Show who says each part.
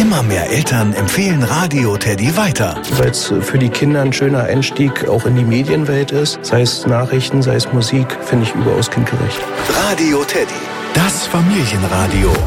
Speaker 1: Immer mehr Eltern empfehlen Radio Teddy weiter.
Speaker 2: Weil es für die Kinder ein schöner Einstieg auch in die Medienwelt ist. Sei es Nachrichten, sei es Musik, finde ich überaus kindgerecht.
Speaker 1: Radio Teddy, das Familienradio.